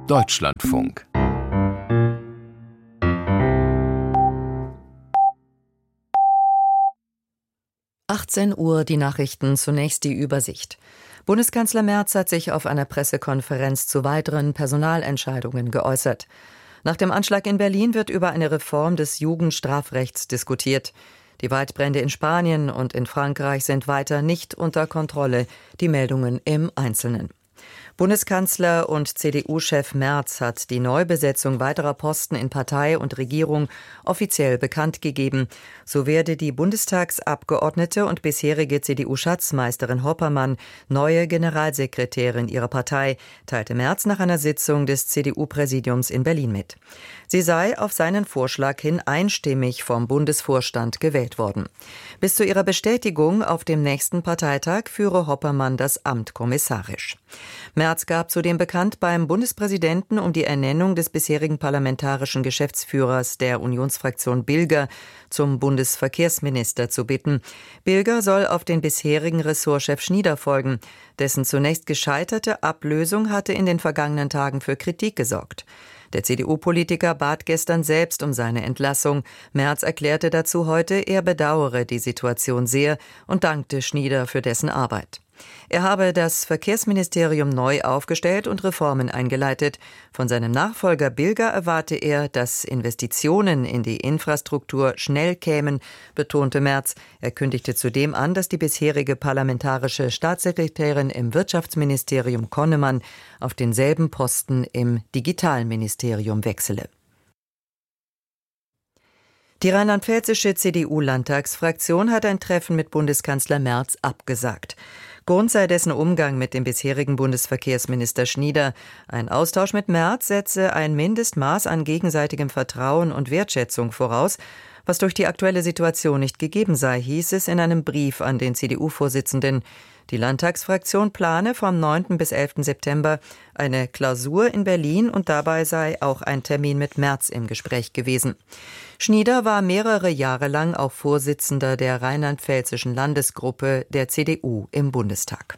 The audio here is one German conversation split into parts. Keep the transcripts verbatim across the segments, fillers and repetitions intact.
Deutschlandfunk. achtzehn Uhr, die Nachrichten, zunächst die Übersicht. Bundeskanzler Merz hat sich auf einer Pressekonferenz zu weiteren Personalentscheidungen geäußert. Nach dem Anschlag in Berlin wird über eine Reform des Jugendstrafrechts diskutiert. Die Waldbrände in Spanien und in Frankreich sind weiter nicht unter Kontrolle. Die Meldungen im Einzelnen. Bundeskanzler und C D U-Chef Merz hat die Neubesetzung weiterer Posten in Partei und Regierung offiziell bekannt gegeben. So werde die Bundestagsabgeordnete und bisherige C D U-Schatzmeisterin Hoppermann neue Generalsekretärin ihrer Partei, teilte Merz nach einer Sitzung des C D U-Präsidiums in Berlin mit. Sie sei auf seinen Vorschlag hin einstimmig vom Bundesvorstand gewählt worden. Bis zu ihrer Bestätigung auf dem nächsten Parteitag führe Hoppermann das Amt kommissarisch. Merz gab zudem bekannt, beim Bundespräsidenten um die Ernennung des bisherigen parlamentarischen Geschäftsführers der Unionsfraktion Bilger zum Bundesverkehrsminister zu bitten. Bilger soll auf den bisherigen Ressortchef Schnieder folgen. Dessen zunächst gescheiterte Ablösung hatte in den vergangenen Tagen für Kritik gesorgt. Der C D U-Politiker bat gestern selbst um seine Entlassung. Merz erklärte dazu heute, er bedauere die Situation sehr und dankte Schnieder für dessen Arbeit. Er habe das Verkehrsministerium neu aufgestellt und Reformen eingeleitet. Von seinem Nachfolger Bilger erwarte er, dass Investitionen in die Infrastruktur schnell kämen, betonte Merz. Er kündigte zudem an, dass die bisherige parlamentarische Staatssekretärin im Wirtschaftsministerium Konnemann auf denselben Posten im Digitalministerium wechsele. Die rheinland-pfälzische C D U-Landtagsfraktion hat ein Treffen mit Bundeskanzler Merz abgesagt. Grund sei dessen Umgang mit dem bisherigen Bundesverkehrsminister Schnieder. Ein Austausch mit Merz setze ein Mindestmaß an gegenseitigem Vertrauen und Wertschätzung voraus, was durch die aktuelle Situation nicht gegeben sei, hieß es in einem Brief an den C D U-Vorsitzenden. Die Landtagsfraktion plane vom neunten bis elften September eine Klausur in Berlin und dabei sei auch ein Termin mit Merz im Gespräch gewesen. Schnieder war mehrere Jahre lang auch Vorsitzender der rheinland-pfälzischen Landesgruppe der C D U im Bundestag.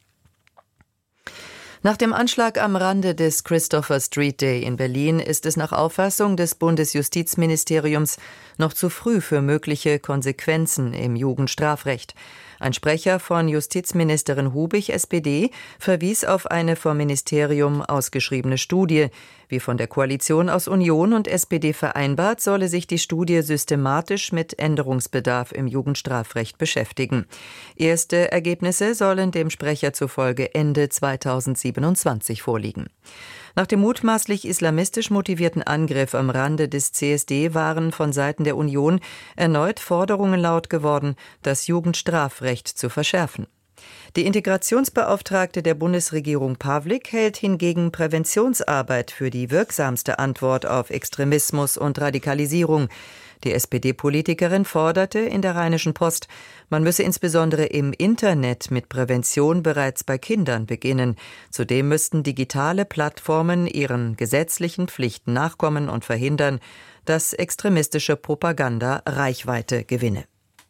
Nach dem Anschlag am Rande des Christopher Street Day in Berlin ist es nach Auffassung des Bundesjustizministeriums noch zu früh für mögliche Konsequenzen im Jugendstrafrecht. Ein Sprecher von Justizministerin Hubig, S P D, verwies auf eine vom Ministerium ausgeschriebene Studie. Wie von der Koalition aus Union und S P D vereinbart, solle sich die Studie systematisch mit Änderungsbedarf im Jugendstrafrecht beschäftigen. Erste Ergebnisse sollen dem Sprecher zufolge Ende zweitausendsiebenundzwanzig vorliegen. Nach dem mutmaßlich islamistisch motivierten Angriff am Rande des C S D waren von Seiten der Union erneut Forderungen laut geworden, das Jugendstrafrecht zu verschärfen. Die Integrationsbeauftragte der Bundesregierung Pawlik hält hingegen Präventionsarbeit für die wirksamste Antwort auf Extremismus und Radikalisierung. Die S P D-Politikerin forderte in der Rheinischen Post, man müsse insbesondere im Internet mit Prävention bereits bei Kindern beginnen. Zudem müssten digitale Plattformen ihren gesetzlichen Pflichten nachkommen und verhindern, dass extremistische Propaganda Reichweite gewinne.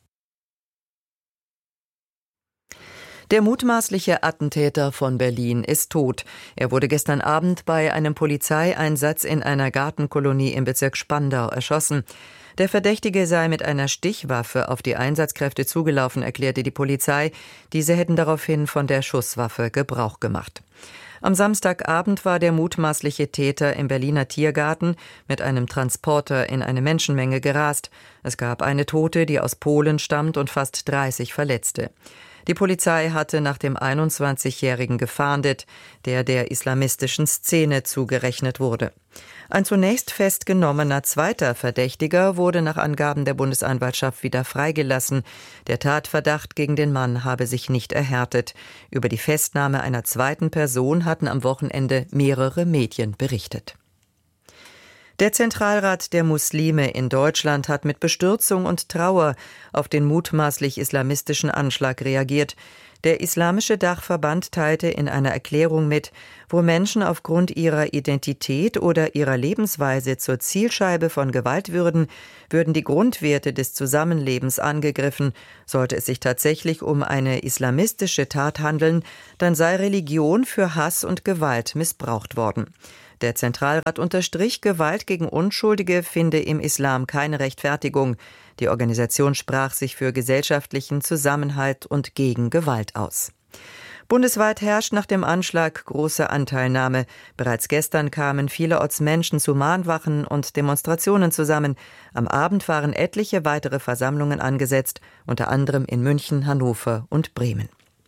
Der mutmaßliche Attentäter von Berlin ist tot. Er wurde gestern Abend bei einem Polizeieinsatz in einer Gartenkolonie im Bezirk Spandau erschossen. Der Verdächtige sei mit einer Stichwaffe auf die Einsatzkräfte zugelaufen, erklärte die Polizei. Diese hätten daraufhin von der Schusswaffe Gebrauch gemacht. Am Samstagabend war der mutmaßliche Täter im Berliner Tiergarten mit einem Transporter in eine Menschenmenge gerast. Es gab eine Tote, die aus Polen stammt, und fast dreißig Verletzte. Die Polizei hatte nach dem einundzwanzigjährigen gefahndet, der der islamistischen Szene zugerechnet wurde. Ein zunächst festgenommener zweiter Verdächtiger wurde nach Angaben der Bundesanwaltschaft wieder freigelassen. Der Tatverdacht gegen den Mann habe sich nicht erhärtet. Über die Festnahme einer zweiten Person hatten am Wochenende mehrere Medien berichtet. Der Zentralrat der Muslime in Deutschland hat mit Bestürzung und Trauer auf den mutmaßlich islamistischen Anschlag reagiert. Der Islamische Dachverband teilte in einer Erklärung mit, wo Menschen aufgrund ihrer Identität oder ihrer Lebensweise zur Zielscheibe von Gewalt würden, würden die Grundwerte des Zusammenlebens angegriffen. Sollte es sich tatsächlich um eine islamistische Tat handeln, dann sei Religion für Hass und Gewalt missbraucht worden. Der Zentralrat unterstrich, Gewalt gegen Unschuldige finde im Islam keine Rechtfertigung. Die Organisation sprach sich für gesellschaftlichen Zusammenhalt und gegen Gewalt aus. Bundesweit herrscht nach dem Anschlag große Anteilnahme. Bereits gestern kamen vielerorts Menschen zu Mahnwachen und Demonstrationen zusammen. Am Abend waren etliche weitere Versammlungen angesetzt, unter anderem in München, Hannover und Bremen.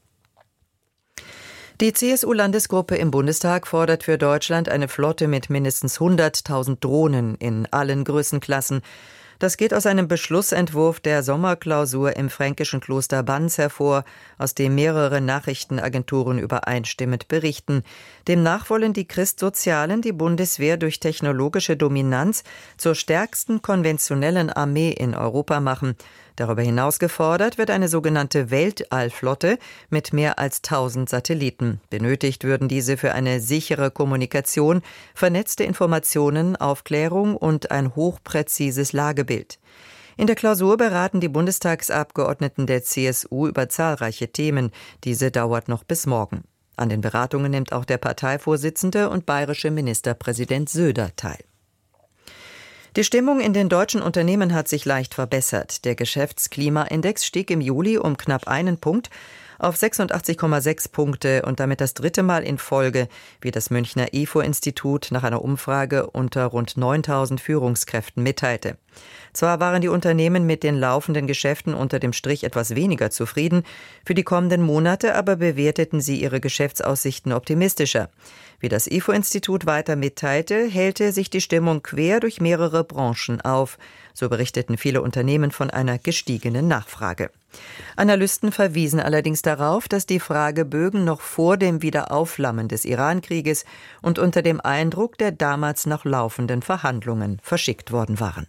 Die C S U-Landesgruppe im Bundestag fordert für Deutschland eine Flotte mit mindestens hunderttausend Drohnen in allen Größenklassen. Das geht aus einem Beschlussentwurf der Sommerklausur im fränkischen Kloster Banz hervor, aus dem mehrere Nachrichtenagenturen übereinstimmend berichten. Demnach wollen die Christsozialen die Bundeswehr durch technologische Dominanz zur stärksten konventionellen Armee in Europa machen. Darüber hinaus gefordert wird eine sogenannte Weltallflotte mit mehr als tausend Satelliten. Benötigt würden diese für eine sichere Kommunikation, vernetzte Informationen, Aufklärung und ein hochpräzises Lagebild. In der Klausur beraten die Bundestagsabgeordneten der C S U über zahlreiche Themen. Diese dauert noch bis morgen. An den Beratungen nimmt auch der Parteivorsitzende und bayerische Ministerpräsident Söder teil. Die Stimmung in den deutschen Unternehmen hat sich leicht verbessert. Der Geschäftsklimaindex stieg im Juli um knapp einen Punkt auf sechsundachtzig Komma sechs Punkte und damit das dritte Mal in Folge, wie das Münchner I F O-Institut nach einer Umfrage unter rund neuntausend Führungskräften mitteilte. Zwar waren die Unternehmen mit den laufenden Geschäften unter dem Strich etwas weniger zufrieden, für die kommenden Monate aber bewerteten sie ihre Geschäftsaussichten optimistischer. Wie das I F O-Institut weiter mitteilte, hellte sich die Stimmung quer durch mehrere Branchen auf. So berichteten viele Unternehmen von einer gestiegenen Nachfrage. Analysten verwiesen allerdings darauf, dass die Fragebögen noch vor dem Wiederaufflammen des Iran-Krieges und unter dem Eindruck der damals noch laufenden Verhandlungen verschickt worden waren.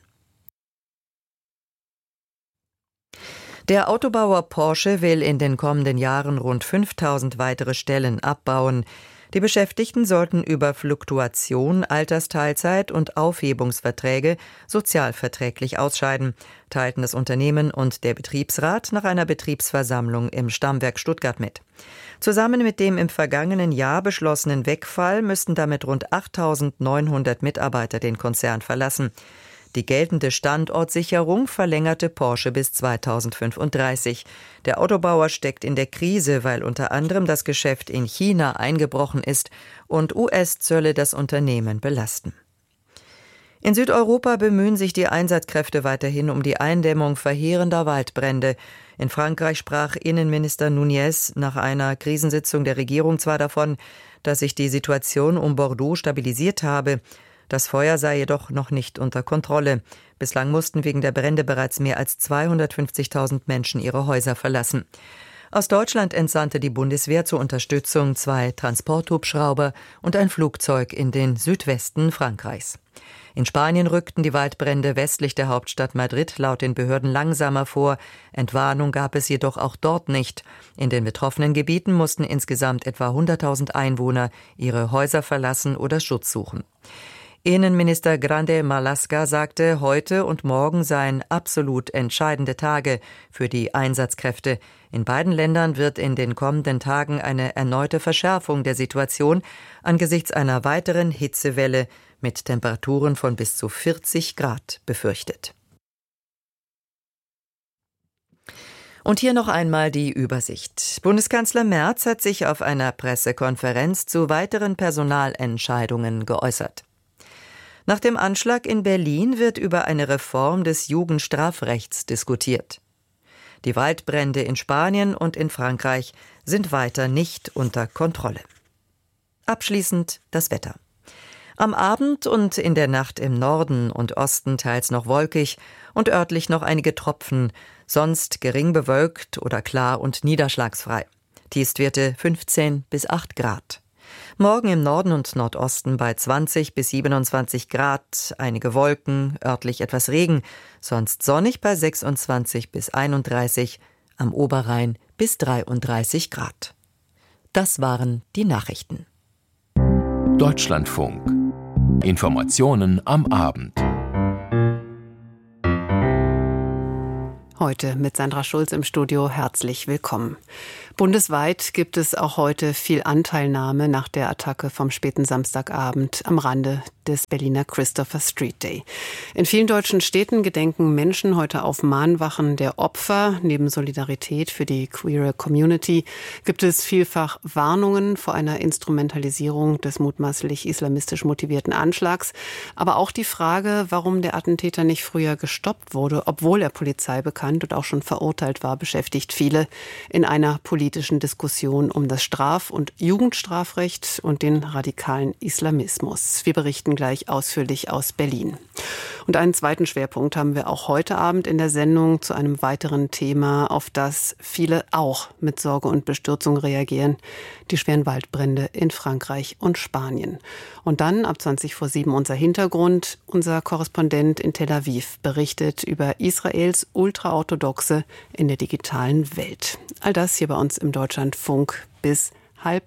Der Autobauer Porsche will in den kommenden Jahren rund fünftausend weitere Stellen abbauen. Die Beschäftigten sollten über Fluktuation, Altersteilzeit und Aufhebungsverträge sozialverträglich ausscheiden, teilten das Unternehmen und der Betriebsrat nach einer Betriebsversammlung im Stammwerk Stuttgart mit. Zusammen mit dem im vergangenen Jahr beschlossenen Wegfall müssten damit rund achttausendneunhundert Mitarbeiter den Konzern verlassen. Die geltende Standortsicherung verlängerte Porsche bis zweitausendfünfunddreißig. Der Autobauer steckt in der Krise, weil unter anderem das Geschäft in China eingebrochen ist und U S-Zölle das Unternehmen belasten. In Südeuropa bemühen sich die Einsatzkräfte weiterhin um die Eindämmung verheerender Waldbrände. In Frankreich sprach Innenminister Nunez nach einer Krisensitzung der Regierung zwar davon, dass sich die Situation um Bordeaux stabilisiert habe. Das Feuer sei jedoch noch nicht unter Kontrolle. Bislang mussten wegen der Brände bereits mehr als zweihundertfünfzigtausend Menschen ihre Häuser verlassen. Aus Deutschland entsandte die Bundeswehr zur Unterstützung zwei Transporthubschrauber und ein Flugzeug in den Südwesten Frankreichs. In Spanien rückten die Waldbrände westlich der Hauptstadt Madrid laut den Behörden langsamer vor. Entwarnung gab es jedoch auch dort nicht. In den betroffenen Gebieten mussten insgesamt etwa hunderttausend Einwohner ihre Häuser verlassen oder Schutz suchen. Innenminister Grande Marlaska sagte, heute und morgen seien absolut entscheidende Tage für die Einsatzkräfte. In beiden Ländern wird in den kommenden Tagen eine erneute Verschärfung der Situation angesichts einer weiteren Hitzewelle mit Temperaturen von bis zu vierzig Grad befürchtet. Und hier noch einmal die Übersicht. Bundeskanzler Merz hat sich auf einer Pressekonferenz zu weiteren Personalentscheidungen geäußert. Nach dem Anschlag in Berlin wird über eine Reform des Jugendstrafrechts diskutiert. Die Waldbrände in Spanien und in Frankreich sind weiter nicht unter Kontrolle. Abschließend das Wetter. Am Abend und in der Nacht im Norden und Osten teils noch wolkig und örtlich noch einige Tropfen, sonst gering bewölkt oder klar und niederschlagsfrei. Tiefstwerte fünfzehn bis acht Grad. Morgen im Norden und Nordosten bei zwanzig bis siebenundzwanzig Grad, einige Wolken, örtlich etwas Regen, sonst sonnig bei sechsundzwanzig bis einunddreißig, am Oberrhein bis dreiunddreißig Grad. Das waren die Nachrichten. Deutschlandfunk. Informationen am Abend. Heute mit Sandra Schulz im Studio. Herzlich willkommen. Bundesweit gibt es auch heute viel Anteilnahme nach der Attacke vom späten Samstagabend am Rande des Berliner Christopher Street Day. In vielen deutschen Städten gedenken Menschen heute auf Mahnwachen der Opfer. Neben Solidarität für die queere Community gibt es vielfach Warnungen vor einer Instrumentalisierung des mutmaßlich islamistisch motivierten Anschlags. Aber auch die Frage, warum der Attentäter nicht früher gestoppt wurde, obwohl er Polizei bekannt und auch schon verurteilt war, beschäftigt viele in einer politischen Diskussion um das Straf- und Jugendstrafrecht und den radikalen Islamismus. Wir berichten gleich ausführlich aus Berlin. Und einen zweiten Schwerpunkt haben wir auch heute Abend in der Sendung zu einem weiteren Thema, auf das viele auch mit Sorge und Bestürzung reagieren: die schweren Waldbrände in Frankreich und Spanien. Und dann ab zwanzig vor sieben unser Hintergrund. Unser Korrespondent in Tel Aviv berichtet über Israels Ultraorthodoxe in der digitalen Welt. All das hier bei uns im Deutschlandfunk bis halb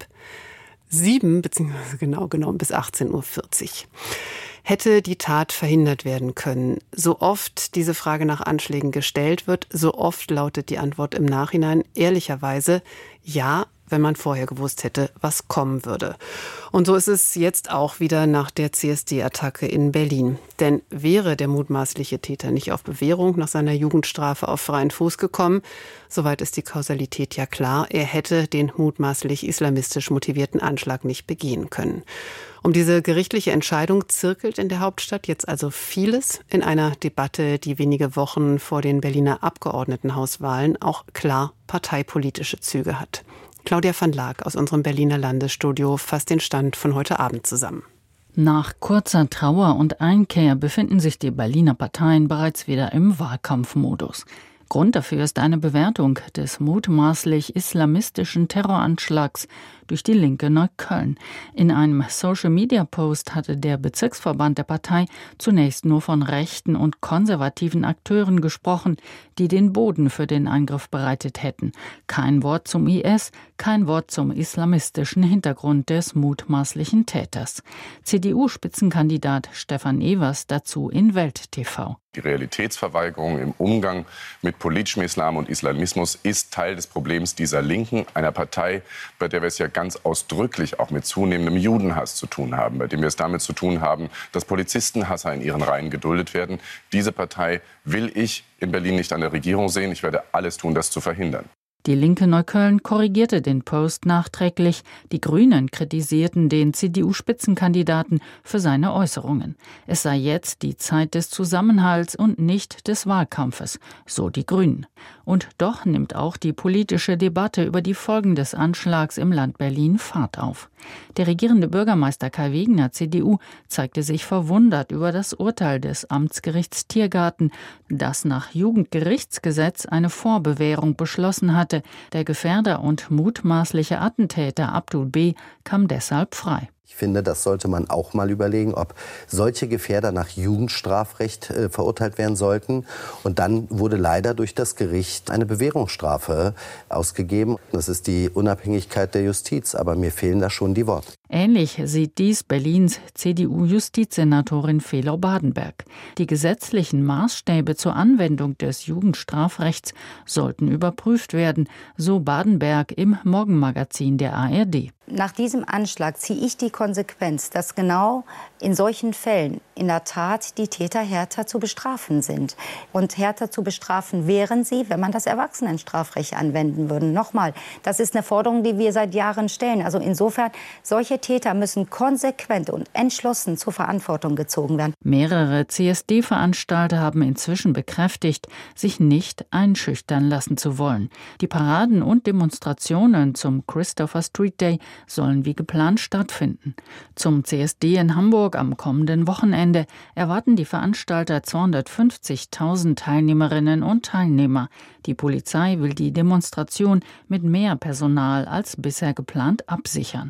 sieben, beziehungsweise genau genommen bis achtzehn Uhr vierzig. Hätte die Tat verhindert werden können? So oft diese Frage nach Anschlägen gestellt wird, so oft lautet die Antwort im Nachhinein ehrlicherweise ja, wenn man vorher gewusst hätte, was kommen würde. Und so ist es jetzt auch wieder nach der C S D-Attacke in Berlin. Denn wäre der mutmaßliche Täter nicht auf Bewährung nach seiner Jugendstrafe auf freien Fuß gekommen, soweit ist die Kausalität ja klar, er hätte den mutmaßlich islamistisch motivierten Anschlag nicht begehen können. Um diese gerichtliche Entscheidung zirkelt in der Hauptstadt jetzt also vieles in einer Debatte, die wenige Wochen vor den Berliner Abgeordnetenhauswahlen auch klar parteipolitische Züge hat. Claudia van Laak aus unserem Berliner Landesstudio fasst den Stand von heute Abend zusammen. Nach kurzer Trauer und Einkehr befinden sich die Berliner Parteien bereits wieder im Wahlkampfmodus. Grund dafür ist eine Bewertung des mutmaßlich islamistischen Terroranschlags durch die Linke Neukölln. In einem Social-Media-Post hatte der Bezirksverband der Partei zunächst nur von rechten und konservativen Akteuren gesprochen, die den Boden für den Angriff bereitet hätten. Kein Wort zum I S, kein Wort zum islamistischen Hintergrund des mutmaßlichen Täters. C D U-Spitzenkandidat Stefan Evers dazu in Welt T V. Die Realitätsverweigerung im Umgang mit politischem Islam und Islamismus ist Teil des Problems dieser Linken, einer Partei, bei der wir es ja ganz ausdrücklich auch mit zunehmendem Judenhass zu tun haben, bei dem wir es damit zu tun haben, dass Polizistenhasser in ihren Reihen geduldet werden. Diese Partei will ich in Berlin nicht an der Regierung sehen. Ich werde alles tun, das zu verhindern. Die Linke Neukölln korrigierte den Post nachträglich. Die Grünen kritisierten den C D U-Spitzenkandidaten für seine Äußerungen. Es sei jetzt die Zeit des Zusammenhalts und nicht des Wahlkampfes, so die Grünen. Und doch nimmt auch die politische Debatte über die Folgen des Anschlags im Land Berlin Fahrt auf. Der regierende Bürgermeister Kai Wegner, C D U, zeigte sich verwundert über das Urteil des Amtsgerichts Tiergarten, das nach Jugendgerichtsgesetz eine Vorbewährung beschlossen hatte. Der Gefährder und mutmaßliche Attentäter Abdul B. kam deshalb frei. Ich finde, das sollte man auch mal überlegen, ob solche Gefährder nach Jugendstrafrecht äh, verurteilt werden sollten. Und dann wurde leider durch das Gericht eine Bewährungsstrafe ausgegeben. Das ist die Unabhängigkeit der Justiz, aber mir fehlen da schon die Worte. Ähnlich sieht dies Berlins C D U-Justizsenatorin Felau Badenberg. Die gesetzlichen Maßstäbe zur Anwendung des Jugendstrafrechts sollten überprüft werden, so Badenberg im Morgenmagazin der A R D. Nach diesem Anschlag ziehe ich die Konsequenz, dass genau in solchen Fällen in der Tat die Täter härter zu bestrafen sind. Und härter zu bestrafen wären sie, wenn man das Erwachsenenstrafrecht anwenden würde. Nochmal, das ist eine Forderung, die wir seit Jahren stellen. Also insofern, solche Täter müssen konsequent und entschlossen zur Verantwortung gezogen werden. Mehrere C S D-Veranstalter haben inzwischen bekräftigt, sich nicht einschüchtern lassen zu wollen. Die Paraden und Demonstrationen zum Christopher Street Day sollen wie geplant stattfinden. Zum C S D in Hamburg am kommenden Wochenende erwarten die Veranstalter zweihundertfünfzigtausend Teilnehmerinnen und Teilnehmer. Die Polizei will die Demonstration mit mehr Personal als bisher geplant absichern.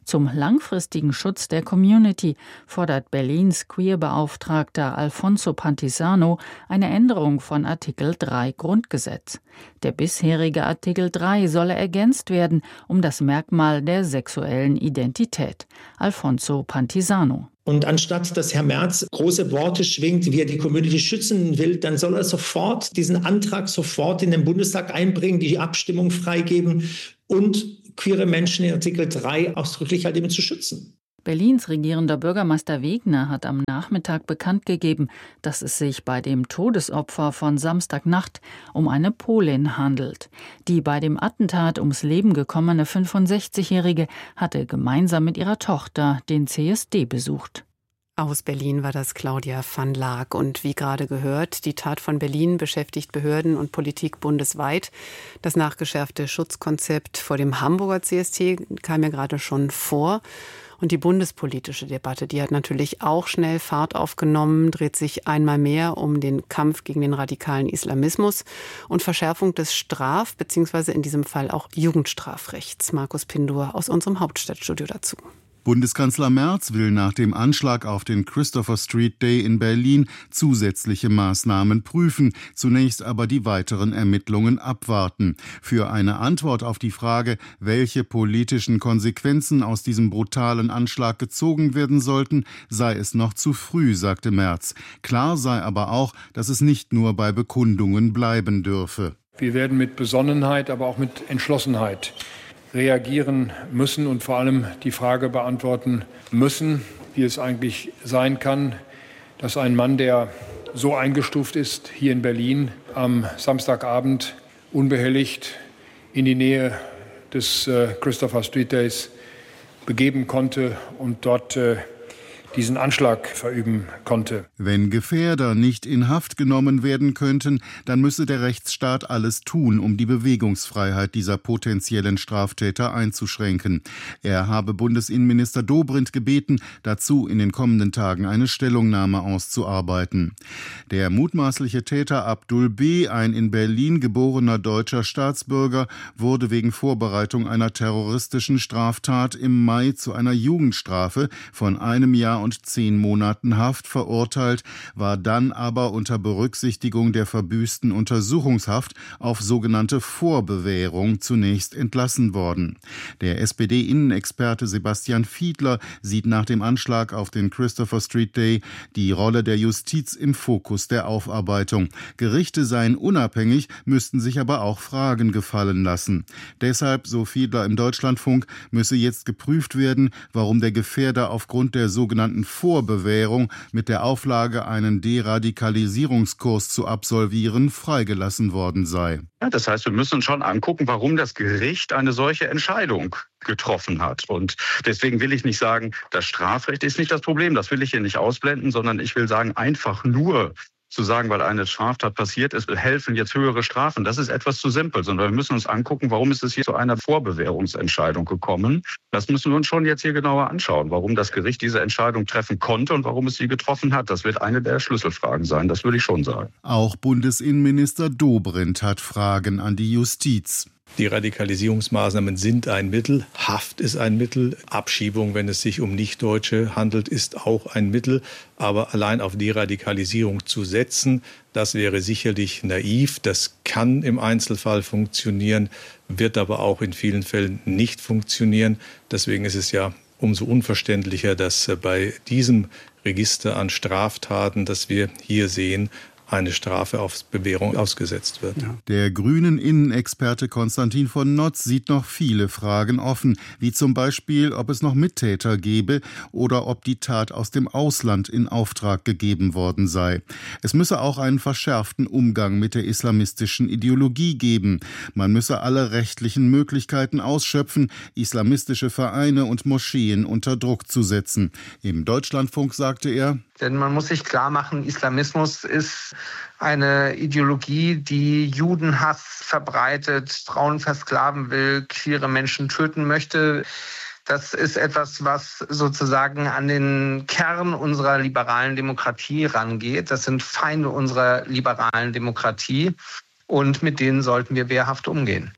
Zum langfristigen Schutz der Community fordert Berlins Queer-Beauftragter Alfonso Pantisano eine Änderung von Artikel drei Grundgesetz. Der bisherige Artikel drei solle ergänzt werden um das Merkmal der sexuellen Identität. Alfonso Pantisano. Und anstatt dass Herr Merz große Worte schwingt, wie er die Community schützen will, dann soll er sofort diesen Antrag sofort in den Bundestag einbringen, die Abstimmung freigeben und queere Menschen in Artikel drei ausdrücklich halt eben zu schützen. Berlins regierender Bürgermeister Wegner hat am Nachmittag bekannt gegeben, dass es sich bei dem Todesopfer von Samstagnacht um eine Polin handelt. Die bei dem Attentat ums Leben gekommene fünfundsechzigjährige hatte gemeinsam mit ihrer Tochter den C S D besucht. Aus Berlin war das Claudia van Laak. Und wie gerade gehört, die Tat von Berlin beschäftigt Behörden und Politik bundesweit. Das nachgeschärfte Schutzkonzept vor dem Hamburger C S D kam ja gerade schon vor. Und die bundespolitische Debatte, die hat natürlich auch schnell Fahrt aufgenommen, dreht sich einmal mehr um den Kampf gegen den radikalen Islamismus und Verschärfung des Straf- bzw. in diesem Fall auch Jugendstrafrechts. Markus Pindur aus unserem Hauptstadtstudio dazu. Bundeskanzler Merz will nach dem Anschlag auf den Christopher Street Day in Berlin zusätzliche Maßnahmen prüfen, zunächst aber die weiteren Ermittlungen abwarten. Für eine Antwort auf die Frage, welche politischen Konsequenzen aus diesem brutalen Anschlag gezogen werden sollten, sei es noch zu früh, sagte Merz. Klar sei aber auch, dass es nicht nur bei Bekundungen bleiben dürfe. Wir werden mit Besonnenheit, aber auch mit Entschlossenheit reagieren müssen und vor allem die Frage beantworten müssen, wie es eigentlich sein kann, dass ein Mann, der so eingestuft ist, hier in Berlin am Samstagabend unbehelligt in die Nähe des äh, Christopher Street Days begeben konnte und dort äh, diesen Anschlag verüben konnte. Wenn Gefährder nicht in Haft genommen werden könnten, dann müsse der Rechtsstaat alles tun, um die Bewegungsfreiheit dieser potenziellen Straftäter einzuschränken. Er habe Bundesinnenminister Dobrindt gebeten, dazu in den kommenden Tagen eine Stellungnahme auszuarbeiten. Der mutmaßliche Täter Abdul B., ein in Berlin geborener deutscher Staatsbürger, wurde wegen Vorbereitung einer terroristischen Straftat im Mai zu einer Jugendstrafe von einem Jahr und zehn Monaten Haft verurteilt, war dann aber unter Berücksichtigung der verbüßten Untersuchungshaft auf sogenannte Vorbewährung zunächst entlassen worden. Der S P D-Innenexperte Sebastian Fiedler sieht nach dem Anschlag auf den Christopher Street Day die Rolle der Justiz im Fokus der Aufarbeitung. Gerichte seien unabhängig, müssten sich aber auch Fragen gefallen lassen. Deshalb, so Fiedler im Deutschlandfunk, müsse jetzt geprüft werden, warum der Gefährder aufgrund der sogenannten Vorbewährung mit der Auflage, einen Deradikalisierungskurs zu absolvieren, freigelassen worden sei. Ja, das heißt, wir müssen uns schon angucken, warum das Gericht eine solche Entscheidung getroffen hat. Und deswegen will ich nicht sagen, das Strafrecht ist nicht das Problem, das will ich hier nicht ausblenden, sondern ich will sagen, einfach nur zu sagen, weil eine Straftat passiert ist, helfen jetzt höhere Strafen. Das ist etwas zu simpel, sondern wir müssen uns angucken, warum ist es hier zu einer Vorbewährungsentscheidung gekommen. Das müssen wir uns schon jetzt hier genauer anschauen, warum das Gericht diese Entscheidung treffen konnte und warum es sie getroffen hat. Das wird eine der Schlüsselfragen sein, das würde ich schon sagen. Auch Bundesinnenminister Dobrindt hat Fragen an die Justiz. Die Radikalisierungsmaßnahmen sind ein Mittel, Haft ist ein Mittel, Abschiebung, wenn es sich um Nichtdeutsche handelt, ist auch ein Mittel. Aber allein auf Deradikalisierung zu setzen, das wäre sicherlich naiv. Das kann im Einzelfall funktionieren, wird aber auch in vielen Fällen nicht funktionieren. Deswegen ist es ja umso unverständlicher, dass bei diesem Register an Straftaten, das wir hier sehen, eine Strafe auf Bewährung ausgesetzt wird. Der grünen Innenexperte Konstantin von Notz sieht noch viele Fragen offen, wie zum Beispiel, ob es noch Mittäter gebe oder ob die Tat aus dem Ausland in Auftrag gegeben worden sei. Es müsse auch einen verschärften Umgang mit der islamistischen Ideologie geben. Man müsse alle rechtlichen Möglichkeiten ausschöpfen, islamistische Vereine und Moscheen unter Druck zu setzen. Im Deutschlandfunk sagte er: Denn man muss sich klar machen, Islamismus ist eine Ideologie, die Judenhass verbreitet, Frauen versklaven will, queere Menschen töten möchte. Das ist etwas, was sozusagen an den Kern unserer liberalen Demokratie rangeht. Das sind Feinde unserer liberalen Demokratie und mit denen sollten wir wehrhaft umgehen.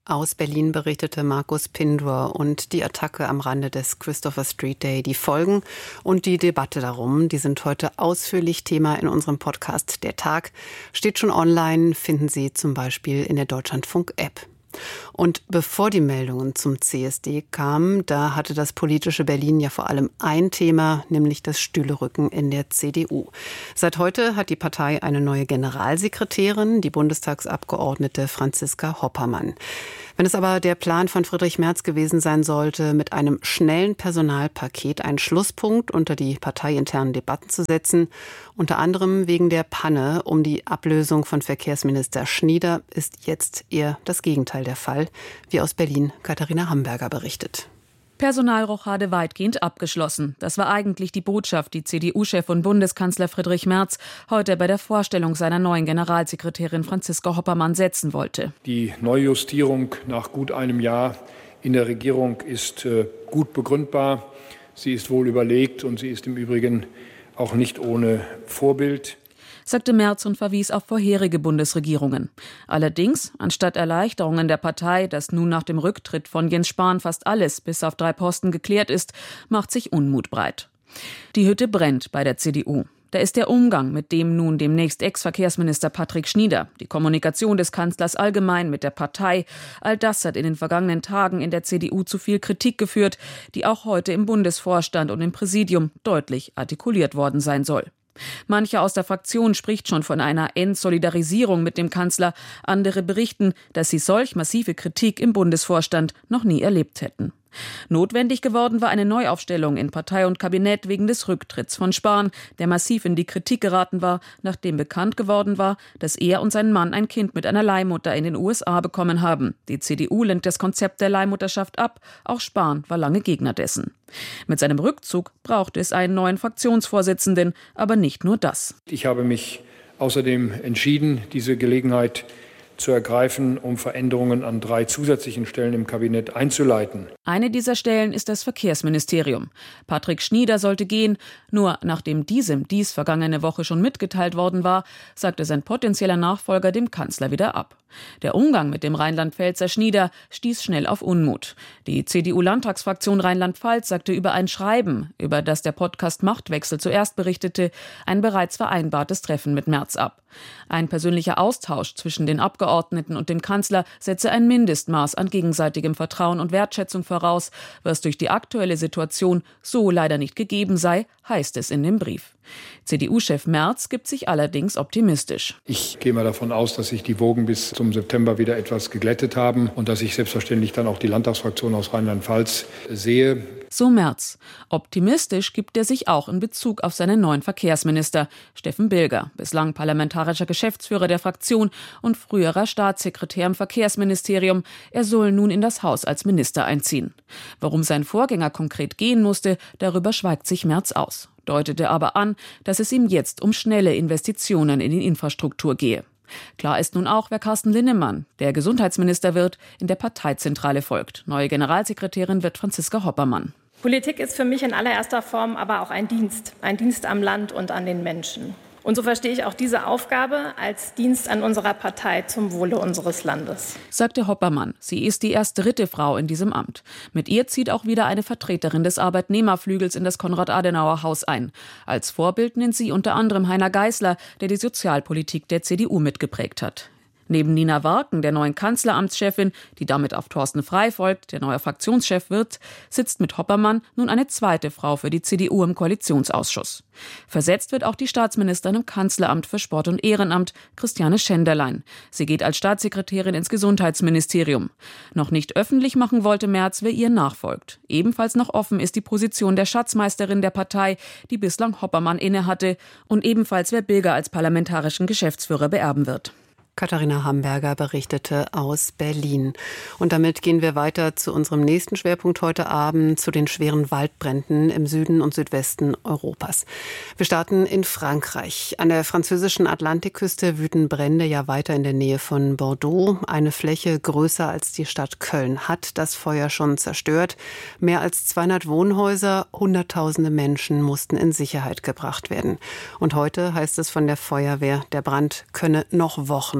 Aus Berlin berichtete Markus Pindor. Und die Attacke am Rande des Christopher Street Day, die Folgen und die Debatte darum, die sind heute ausführlich Thema in unserem Podcast Der Tag. Steht schon online, finden Sie zum Beispiel in der Deutschlandfunk-App. Und bevor die Meldungen zum C S D kamen, da hatte das politische Berlin ja vor allem ein Thema, nämlich das Stühlerücken in der C D U. Seit heute hat die Partei eine neue Generalsekretärin, die Bundestagsabgeordnete Franziska Hoppermann. Wenn es aber der Plan von Friedrich Merz gewesen sein sollte, mit einem schnellen Personalpaket einen Schlusspunkt unter die parteiinternen Debatten zu setzen, unter anderem wegen der Panne um die Ablösung von Verkehrsminister Schnieder, ist jetzt eher das Gegenteil der Fall, wie aus Berlin Katharina Hamburger berichtet. Personalrochade weitgehend abgeschlossen. Das war eigentlich die Botschaft, die C D U-Chef und Bundeskanzler Friedrich Merz heute bei der Vorstellung seiner neuen Generalsekretärin Franziska Hoppermann setzen wollte. Die Neujustierung nach gut einem Jahr in der Regierung ist äh, gut begründbar. Sie ist wohl überlegt und sie ist im Übrigen auch nicht ohne Vorbild, sagte Merz und verwies auf vorherige Bundesregierungen. Allerdings, anstatt Erleichterungen der Partei, dass nun nach dem Rücktritt von Jens Spahn fast alles bis auf drei Posten geklärt ist, macht sich Unmut breit. Die Hütte brennt bei der C D U. Da ist der Umgang mit dem nun demnächst Ex-Verkehrsminister Patrick Schnieder, die Kommunikation des Kanzlers allgemein mit der Partei. All das hat in den vergangenen Tagen in der C D U zu viel Kritik geführt, die auch heute im Bundesvorstand und im Präsidium deutlich artikuliert worden sein soll. Mancher aus der Fraktion spricht schon von einer Entsolidarisierung mit dem Kanzler. Andere berichten, dass sie solch massive Kritik im Bundesvorstand noch nie erlebt hätten. Notwendig geworden war eine Neuaufstellung in Partei und Kabinett wegen des Rücktritts von Spahn, der massiv in die Kritik geraten war, nachdem bekannt geworden war, dass er und sein Mann ein Kind mit einer Leihmutter in den U S A bekommen haben. Die C D U lehnt das Konzept der Leihmutterschaft ab. Auch Spahn war lange Gegner dessen. Mit seinem Rückzug brauchte es einen neuen Fraktionsvorsitzenden, aber nicht nur das. Ich habe mich außerdem entschieden, diese Gelegenheit zu ergreifen, um Veränderungen an drei zusätzlichen Stellen im Kabinett einzuleiten. Eine dieser Stellen ist das Verkehrsministerium. Patrick Schnieder sollte gehen, nur nachdem diesem dies vergangene Woche schon mitgeteilt worden war, sagte sein potenzieller Nachfolger dem Kanzler wieder ab. Der Umgang mit dem Rheinland-Pfälzer Schnieder stieß schnell auf Unmut. Die C D U-Landtagsfraktion Rheinland-Pfalz sagte über ein Schreiben, über das der Podcast Machtwechsel zuerst berichtete, ein bereits vereinbartes Treffen mit Merz ab. Ein persönlicher Austausch zwischen den Abgeordneten und dem Kanzler setze ein Mindestmaß an gegenseitigem Vertrauen und Wertschätzung voraus, was durch die aktuelle Situation so leider nicht gegeben sei, heißt es in dem Brief. C D U-Chef Merz gibt sich allerdings optimistisch. Ich gehe mal davon aus, dass sich die Wogen bis zum September wieder etwas geglättet haben und dass ich selbstverständlich dann auch die Landtagsfraktion aus Rheinland-Pfalz sehe. So Merz. Optimistisch gibt er sich auch in Bezug auf seinen neuen Verkehrsminister, Steffen Bilger, bislang parlamentarischer Geschäftsführer der Fraktion und früherer Staatssekretär im Verkehrsministerium. Er soll nun in das Haus als Minister einziehen. Warum sein Vorgänger konkret gehen musste, darüber schweigt sich Merz aus, deutete aber an, dass es ihm jetzt um schnelle Investitionen in die Infrastruktur gehe. Klar ist nun auch, wer Carsten Linnemann, der Gesundheitsminister wird, in der Parteizentrale folgt. Neue Generalsekretärin wird Franziska Hoppermann. Politik ist für mich in allererster Form aber auch ein Dienst, ein Dienst am Land und an den Menschen. Und so verstehe ich auch diese Aufgabe als Dienst an unserer Partei zum Wohle unseres Landes, sagte Hoppermann. Sie ist die erst dritte Frau in diesem Amt. Mit ihr zieht auch wieder eine Vertreterin des Arbeitnehmerflügels in das Konrad-Adenauer-Haus ein. Als Vorbild nennt sie unter anderem Heiner Geißler, der die Sozialpolitik der C D U mitgeprägt hat. Neben Nina Warken, der neuen Kanzleramtschefin, die damit auf Thorsten Frey folgt, der neuer Fraktionschef wird, sitzt mit Hoppermann nun eine zweite Frau für die C D U im Koalitionsausschuss. Versetzt wird auch die Staatsministerin im Kanzleramt für Sport und Ehrenamt, Christiane Schenderlein. Sie geht als Staatssekretärin ins Gesundheitsministerium. Noch nicht öffentlich machen wollte Merz, wer ihr nachfolgt. Ebenfalls noch offen ist die Position der Schatzmeisterin der Partei, die bislang Hoppermann innehatte, und ebenfalls wer Bilger als parlamentarischen Geschäftsführer beerben wird. Katharina Hamburger berichtete aus Berlin. Und damit gehen wir weiter zu unserem nächsten Schwerpunkt heute Abend, zu den schweren Waldbränden im Süden und Südwesten Europas. Wir starten in Frankreich. An der französischen Atlantikküste wüten Brände ja weiter in der Nähe von Bordeaux. Eine Fläche größer als die Stadt Köln hat das Feuer schon zerstört. Mehr als zweihundert Wohnhäuser, hunderttausende Menschen mussten in Sicherheit gebracht werden. Und heute heißt es von der Feuerwehr, der Brand könne noch Wochen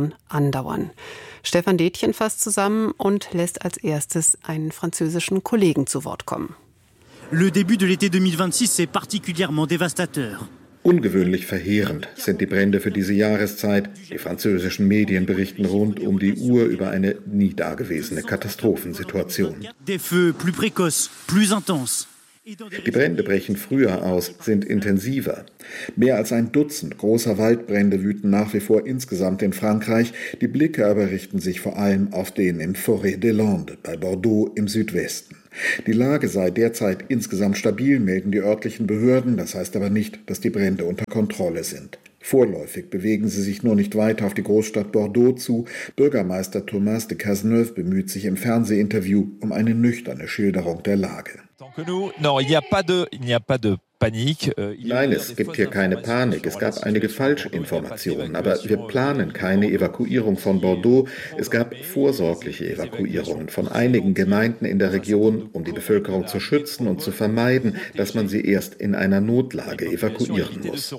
Situation andauern. Stefan Detjen fasst zusammen und lässt als erstes einen französischen Kollegen zu Wort kommen. Le début de l'été deux mille vingt-six est particulièrement dévastateur. Ungewöhnlich verheerend sind die Brände für diese Jahreszeit. Die französischen Medien berichten rund um die Uhr über eine nie dagewesene Katastrophensituation. Des feux plus précoces, plus intenses. Die Brände brechen früher aus, sind intensiver. Mehr als ein Dutzend großer Waldbrände wüten nach wie vor insgesamt in Frankreich. Die Blicke aber richten sich vor allem auf den in Forêt des Landes bei Bordeaux im Südwesten. Die Lage sei derzeit insgesamt stabil, melden die örtlichen Behörden. Das heißt aber nicht, dass die Brände unter Kontrolle sind. Vorläufig bewegen sie sich nur nicht weiter auf die Großstadt Bordeaux zu. Bürgermeister Thomas de Cazeneuve bemüht sich im Fernsehinterview um eine nüchterne Schilderung der Lage. Nein, es gibt hier keine Panik. Es gab einige Falschinformationen, aber wir planen keine Evakuierung von Bordeaux. Es gab vorsorgliche Evakuierungen von einigen Gemeinden in der Region, um die Bevölkerung zu schützen und zu vermeiden, dass man sie erst in einer Notlage evakuieren muss.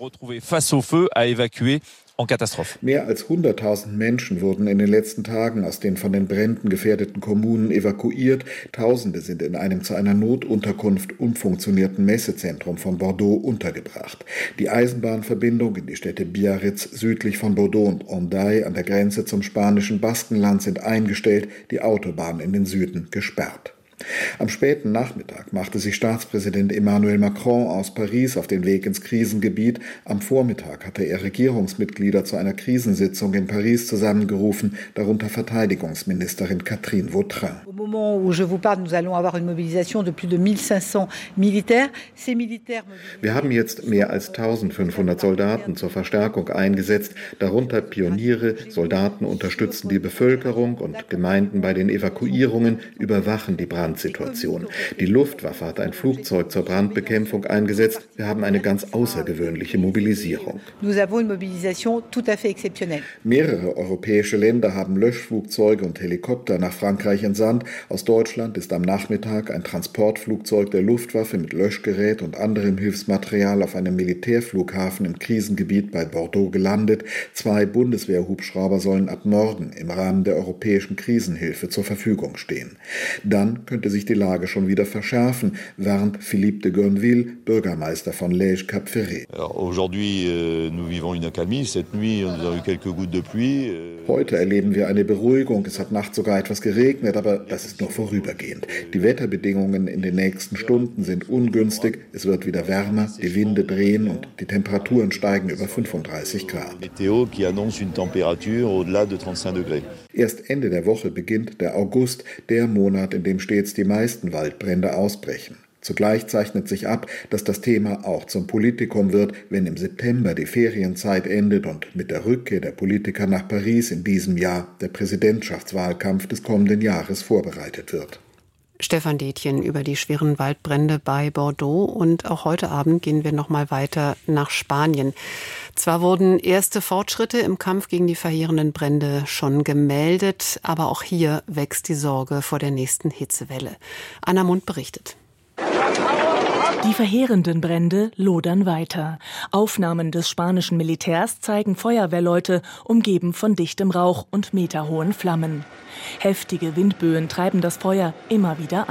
Mehr als hunderttausend Menschen wurden in den letzten Tagen aus den von den Bränden gefährdeten Kommunen evakuiert. Tausende sind in einem zu einer Notunterkunft umfunktionierten Messezentrum von Bordeaux untergebracht. Die Eisenbahnverbindung in die Städte Biarritz südlich von Bordeaux und Hendaye an der Grenze zum spanischen Baskenland sind eingestellt, die Autobahn in den Süden gesperrt. Am späten Nachmittag machte sich Staatspräsident Emmanuel Macron aus Paris auf den Weg ins Krisengebiet. Am Vormittag hatte er Regierungsmitglieder zu einer Krisensitzung in Paris zusammengerufen, darunter Verteidigungsministerin Catherine Vautrin. Au moment où je vous parle, nous allons avoir une mobilisation de plus de mille cinq cents militaires. Ces militaires. Wir haben jetzt mehr als eintausendfünfhundert Soldaten zur Verstärkung eingesetzt, darunter Pioniere. Soldaten unterstützen die Bevölkerung und Gemeinden bei den Evakuierungen, überwachen die Brand Situation. Die Luftwaffe hat ein Flugzeug zur Brandbekämpfung eingesetzt. Wir haben eine ganz außergewöhnliche Mobilisierung. Nous avons une mobilisation tout à fait exceptionnelle. Mehrere europäische Länder haben Löschflugzeuge und Helikopter nach Frankreich entsandt. Aus Deutschland ist am Nachmittag ein Transportflugzeug der Luftwaffe mit Löschgerät und anderem Hilfsmaterial auf einem Militärflughafen im Krisengebiet bei Bordeaux gelandet. Zwei Bundeswehrhubschrauber sollen ab morgen im Rahmen der europäischen Krisenhilfe zur Verfügung stehen. Dann könnte sich die Lage schon wieder verschärfen, warnt Philippe de Gonville, Bürgermeister von Lège-Cap-Ferré. Heute erleben wir eine Beruhigung. Es hat nachts sogar etwas geregnet, aber das ist nur vorübergehend. Die Wetterbedingungen in den nächsten Stunden sind ungünstig. Es wird wieder wärmer, die Winde drehen und die Temperaturen steigen über fünfunddreißig Grad. Erst Ende der Woche beginnt der August, der Monat, in dem stets die meisten Waldbrände ausbrechen. Zugleich zeichnet sich ab, dass das Thema auch zum Politikum wird, wenn im September die Ferienzeit endet und mit der Rückkehr der Politiker nach Paris in diesem Jahr der Präsidentschaftswahlkampf des kommenden Jahres vorbereitet wird. Stefan Detjen über die schweren Waldbrände bei Bordeaux. Und auch heute Abend gehen wir noch mal weiter nach Spanien. Zwar wurden erste Fortschritte im Kampf gegen die verheerenden Brände schon gemeldet, aber auch hier wächst die Sorge vor der nächsten Hitzewelle. Anna Mund berichtet. Die verheerenden Brände lodern weiter. Aufnahmen des spanischen Militärs zeigen Feuerwehrleute, umgeben von dichtem Rauch und meterhohen Flammen. Heftige Windböen treiben das Feuer immer wieder an.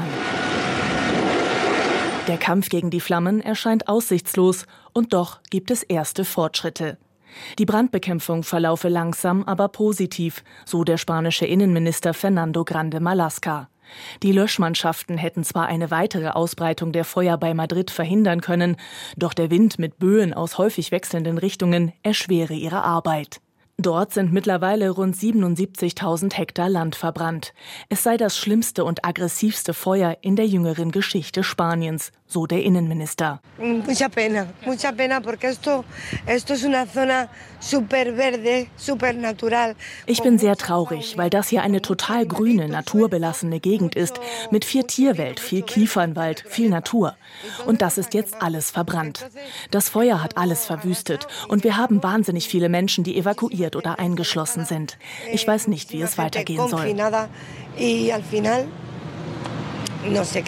Der Kampf gegen die Flammen erscheint aussichtslos und doch gibt es erste Fortschritte. Die Brandbekämpfung verlaufe langsam, aber positiv, so der spanische Innenminister Fernando Grande Marlaska. Die Löschmannschaften hätten zwar eine weitere Ausbreitung der Feuer bei Madrid verhindern können, doch der Wind mit Böen aus häufig wechselnden Richtungen erschwere ihre Arbeit. Dort sind mittlerweile rund siebenundsiebzigtausend Hektar Land verbrannt. Es sei das schlimmste und aggressivste Feuer in der jüngeren Geschichte Spaniens, so der Innenminister. Mucha pena, mucha pena, porque esto, esto es una zona super verde, super natural. Ich bin sehr traurig, weil das hier eine total grüne, naturbelassene Gegend ist, mit viel Tierwelt, viel Kiefernwald, viel Natur. Und das ist jetzt alles verbrannt. Das Feuer hat alles verwüstet und wir haben wahnsinnig viele Menschen, die evakuiert oder eingeschlossen sind. Ich weiß nicht, wie es weitergehen soll.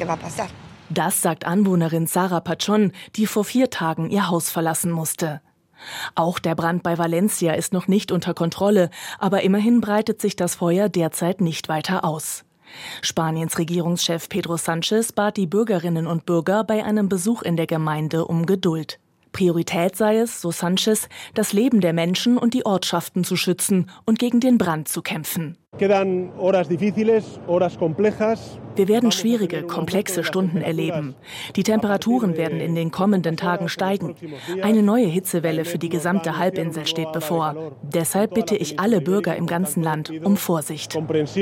Das sagt Anwohnerin Sara Pachon, die vor vier Tagen ihr Haus verlassen musste. Auch der Brand bei Valencia ist noch nicht unter Kontrolle, aber immerhin breitet sich das Feuer derzeit nicht weiter aus. Spaniens Regierungschef Pedro Sánchez bat die Bürgerinnen und Bürger bei einem Besuch in der Gemeinde um Geduld. Priorität sei es, so Sánchez, das Leben der Menschen und die Ortschaften zu schützen und gegen den Brand zu kämpfen. Wir werden schwierige, komplexe Stunden erleben. Die Temperaturen werden in den kommenden Tagen steigen. Eine neue Hitzewelle für die gesamte Halbinsel steht bevor. Deshalb bitte ich alle Bürger im ganzen Land um Vorsicht.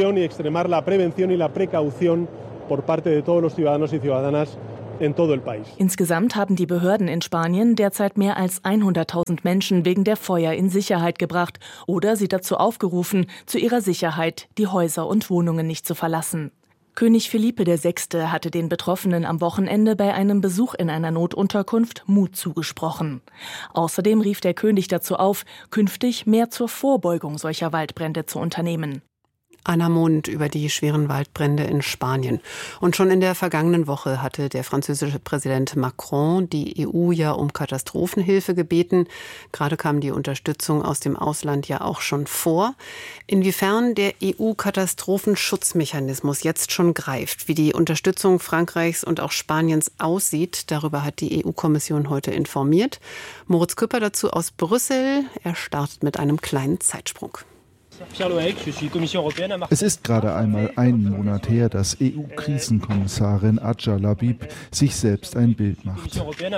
Insgesamt haben die Behörden in Spanien derzeit mehr als hunderttausend Menschen wegen der Feuer in Sicherheit gebracht oder sie dazu aufgerufen, zu ihrer Sicherheit die Häuser und Wohnungen nicht zu verlassen. König Felipe der Sechste hatte den Betroffenen am Wochenende bei einem Besuch in einer Notunterkunft Mut zugesprochen. Außerdem rief der König dazu auf, künftig mehr zur Vorbeugung solcher Waldbrände zu unternehmen. Anna Mond über die schweren Waldbrände in Spanien. Und schon in der vergangenen Woche hatte der französische Präsident Macron die E U ja um Katastrophenhilfe gebeten. Gerade kam die Unterstützung aus dem Ausland ja auch schon vor. Inwiefern der E U-Katastrophenschutzmechanismus jetzt schon greift, wie die Unterstützung Frankreichs und auch Spaniens aussieht, darüber hat die E U-Kommission heute informiert. Moritz Küpper dazu aus Brüssel. Er startet mit einem kleinen Zeitsprung. Es ist gerade einmal einen Monat her, dass E U-Krisenkommissarin Adja Labib sich selbst ein Bild macht.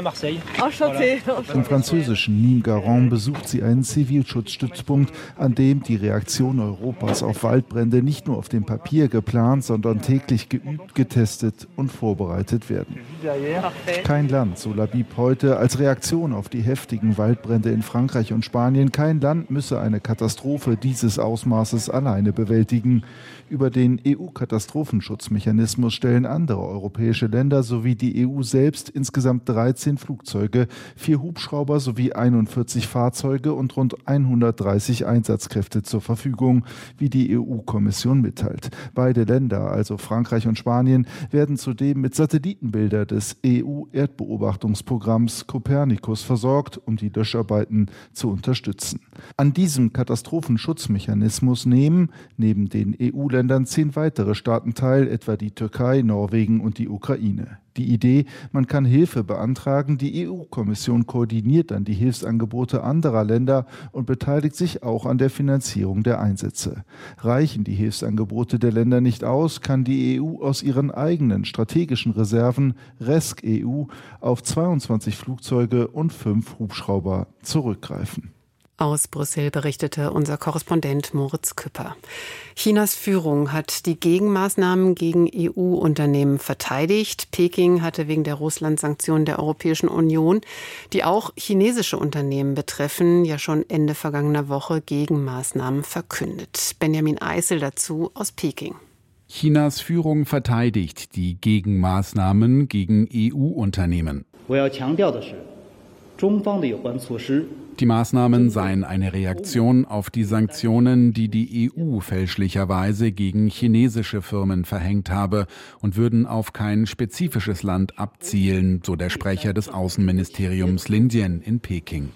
Im französischen Nîmes-Garons besucht sie einen Zivilschutzstützpunkt, an dem die Reaktion Europas auf Waldbrände nicht nur auf dem Papier geplant, sondern täglich geübt, getestet und vorbereitet werden. Kein Land, so Labib heute, als Reaktion auf die heftigen Waldbrände in Frankreich und Spanien, kein Land müsse eine Katastrophe dieses Ausmaßes alleine bewältigen. Über den E U-Katastrophenschutzmechanismus stellen andere europäische Länder sowie die E U selbst insgesamt dreizehn Flugzeuge, vier Hubschrauber sowie einundvierzig Fahrzeuge und rund hundertdreißig Einsatzkräfte zur Verfügung, wie die E U-Kommission mitteilt. Beide Länder, also Frankreich und Spanien, werden zudem mit Satellitenbildern des E U-Erdbeobachtungsprogramms Copernicus versorgt, um die Löscharbeiten zu unterstützen. An diesem Katastrophenschutzmechanismus nehmen, neben den E U-Ländern, zehn weitere Staaten teil, etwa die Türkei, Norwegen und die Ukraine. Die Idee, man kann Hilfe beantragen, die E U-Kommission koordiniert dann die Hilfsangebote anderer Länder und beteiligt sich auch an der Finanzierung der Einsätze. Reichen die Hilfsangebote der Länder nicht aus, kann die E U aus ihren eigenen strategischen Reserven RESC-E U auf zweiundzwanzig Flugzeuge und fünf Hubschrauber zurückgreifen. Aus Brüssel berichtete unser Korrespondent Moritz Küpper. Chinas Führung hat die Gegenmaßnahmen gegen E U-Unternehmen verteidigt. Peking hatte wegen der Russland-Sanktionen der Europäischen Union, die auch chinesische Unternehmen betreffen, ja schon Ende vergangener Woche Gegenmaßnahmen verkündet. Benjamin Eisel dazu aus Peking. Chinas Führung verteidigt die Gegenmaßnahmen gegen E U-Unternehmen. Die Maßnahmen seien eine Reaktion auf die Sanktionen, die die E U fälschlicherweise gegen chinesische Firmen verhängt habe und würden auf kein spezifisches Land abzielen, so der Sprecher des Außenministeriums Lin Jian in Peking.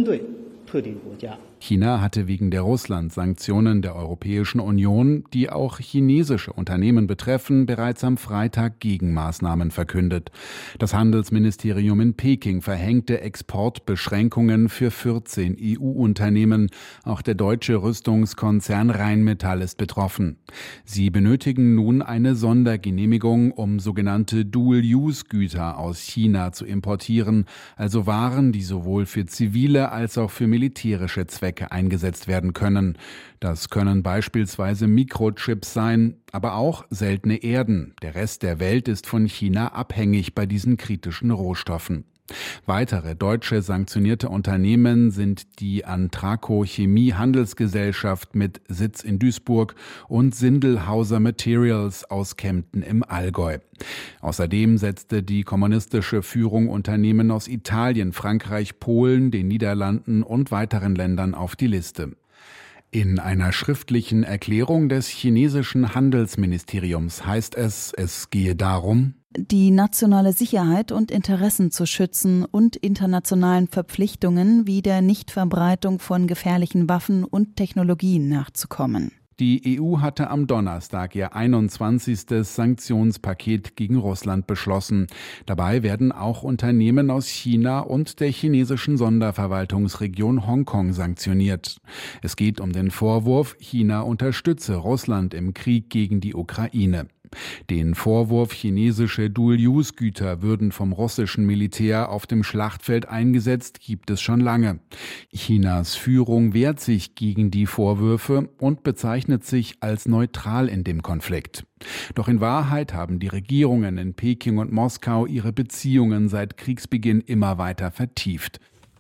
China hatte wegen der Russland-Sanktionen der Europäischen Union, die auch chinesische Unternehmen betreffen, bereits am Freitag Gegenmaßnahmen verkündet. Das Handelsministerium in Peking verhängte Exportbeschränkungen für vierzehn E U-Unternehmen. Auch der deutsche Rüstungskonzern Rheinmetall ist betroffen. Sie benötigen nun eine Sondergenehmigung, um sogenannte Dual-Use-Güter aus China zu importieren, also Waren, die sowohl für zivile als auch für militärische Zwecke eingesetzt werden können. Das können beispielsweise Mikrochips sein, aber auch seltene Erden. Der Rest der Welt ist von China abhängig bei diesen kritischen Rohstoffen. Weitere deutsche sanktionierte Unternehmen sind die Antraco Chemie Handelsgesellschaft mit Sitz in Duisburg und Sindelhauser Materials aus Kempten im Allgäu. Außerdem setzte die kommunistische Führung Unternehmen aus Italien, Frankreich, Polen, den Niederlanden und weiteren Ländern auf die Liste. In einer schriftlichen Erklärung des chinesischen Handelsministeriums heißt es, es gehe darum, die nationale Sicherheit und Interessen zu schützen und internationalen Verpflichtungen wie der Nichtverbreitung von gefährlichen Waffen und Technologien nachzukommen. Die E U hatte am Donnerstag ihr einundzwanzigstes Sanktionspaket gegen Russland beschlossen. Dabei werden auch Unternehmen aus China und der chinesischen Sonderverwaltungsregion Hongkong sanktioniert. Es geht um den Vorwurf, China unterstütze Russland im Krieg gegen die Ukraine. Den Vorwurf, chinesische Dual-Use-Güter würden vom russischen Militär auf dem Schlachtfeld eingesetzt, gibt es schon lange. Chinas Führung wehrt sich gegen die Vorwürfe und bezeichnet sich als neutral in dem Konflikt. Doch in Wahrheit haben die Regierungen in Peking und Moskau ihre Beziehungen seit Kriegsbeginn immer weiter vertieft.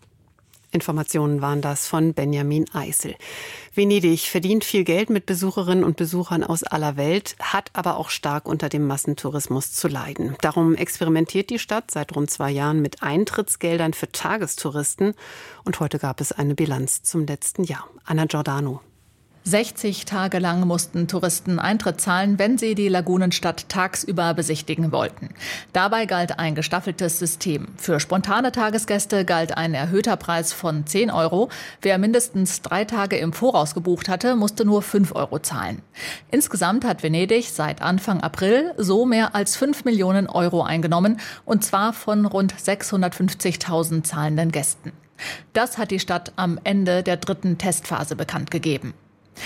Informationen waren das von Benjamin Eisel. Venedig verdient viel Geld mit Besucherinnen und Besuchern aus aller Welt, hat aber auch stark unter dem Massentourismus zu leiden. Darum experimentiert die Stadt seit rund zwei Jahren mit Eintrittsgeldern für Tagestouristen. Und heute gab es eine Bilanz zum letzten Jahr. Anna Giordano. sechzig Tage lang mussten Touristen Eintritt zahlen, wenn sie die Lagunenstadt tagsüber besichtigen wollten. Dabei galt ein gestaffeltes System. Für spontane Tagesgäste galt ein erhöhter Preis von zehn Euro. Wer mindestens drei Tage im Voraus gebucht hatte, musste nur fünf Euro zahlen. Insgesamt hat Venedig seit Anfang April so mehr als fünf Millionen Euro eingenommen, und zwar von rund sechshundertfünfzigtausend zahlenden Gästen. Das hat die Stadt am Ende der dritten Testphase bekannt gegeben.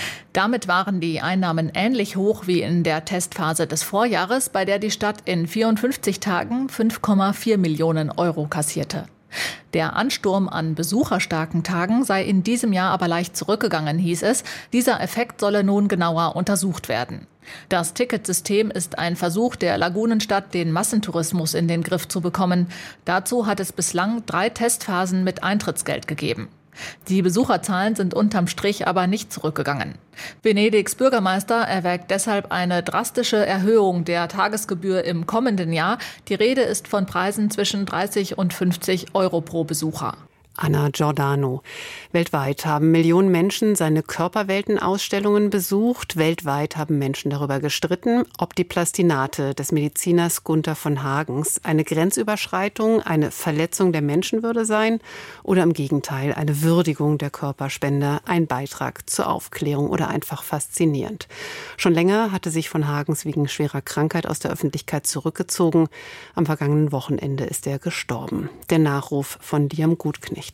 Damit waren die Einnahmen ähnlich hoch wie in der Testphase des Vorjahres, bei der die Stadt in vierundfünfzig Tagen fünf Komma vier Millionen Euro kassierte. Der Ansturm an besucherstarken Tagen sei in diesem Jahr aber leicht zurückgegangen, hieß es. Dieser Effekt solle nun genauer untersucht werden. Das Ticketsystem ist ein Versuch der Lagunenstadt, den Massentourismus in den Griff zu bekommen. Dazu hat es bislang drei Testphasen mit Eintrittsgeld gegeben. Die Besucherzahlen sind unterm Strich aber nicht zurückgegangen. Venedigs Bürgermeister erwägt deshalb eine drastische Erhöhung der Tagesgebühr im kommenden Jahr. Die Rede ist von Preisen zwischen dreißig und fünfzig Euro pro Besucher. Anna Giordano. Weltweit haben Millionen Menschen seine Körperweltenausstellungen besucht. Weltweit haben Menschen darüber gestritten, ob die Plastinate des Mediziners Gunther von Hagens eine Grenzüberschreitung, eine Verletzung der Menschenwürde seien oder im Gegenteil eine Würdigung der Körperspender, ein Beitrag zur Aufklärung oder einfach faszinierend. Schon länger hatte sich von Hagens wegen schwerer Krankheit aus der Öffentlichkeit zurückgezogen. Am vergangenen Wochenende ist er gestorben. Der Nachruf von Liam Gutknecht.